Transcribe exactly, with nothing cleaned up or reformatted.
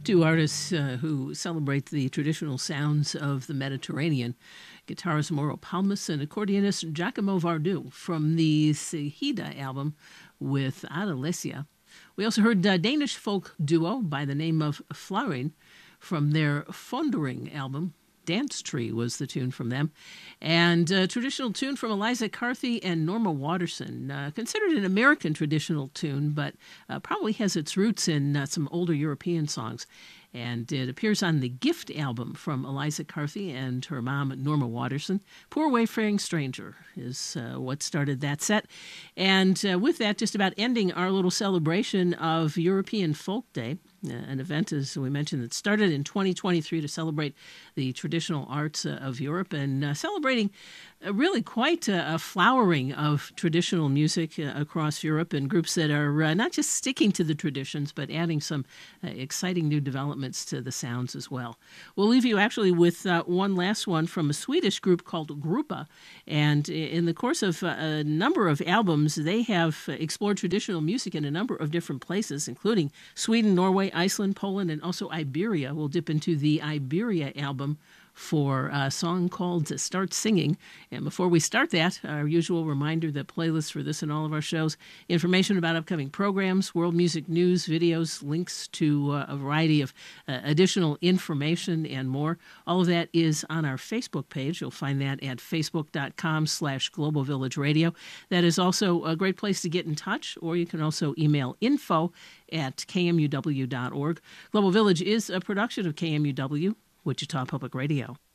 Two artists uh, who celebrate the traditional sounds of the Mediterranean. Guitarist Mauro Palmas and accordionist Giacomo Vardu from the Sejida album with Adelesia. We also heard a Danish folk duo by the name of Flarin from their Fondering album. Dance Tree was the tune from them. And a traditional tune from Eliza Carthy and Norma Waterson, uh, considered an American traditional tune, but uh, probably has its roots in uh, some older European songs. And it appears on the Gift album from Eliza Carthy and her mom, Norma Waterson. Poor Wayfaring Stranger is uh, what started that set. And uh, with that, just about ending our little celebration of European Folk Day, uh, an event, as we mentioned, that started in twenty twenty-three to celebrate the traditional arts uh, of Europe and uh, celebrating uh, really quite a, a flowering of traditional music uh, across Europe and groups that are uh, not just sticking to the traditions, but adding some uh, exciting new developments to the sounds as well. We'll leave you actually with uh, one last one from a Swedish group called Gruppa. And in the course of uh, a number of albums, they have explored traditional music in a number of different places, including Sweden, Norway, Iceland, Poland, and also Iberia. We'll dip into the Iberia album for a song called Start Singing. And before we start that, our usual reminder that playlists for this and all of our shows, information about upcoming programs, world music news, videos, links to uh, a variety of uh, additional information and more. All of that is on our Facebook page. You'll find that at facebook.com slash Global Village Radio. That is also a great place to get in touch, or you can also email info at k m u w dot org. Global Village is a production of K M U W, Wichita Public Radio.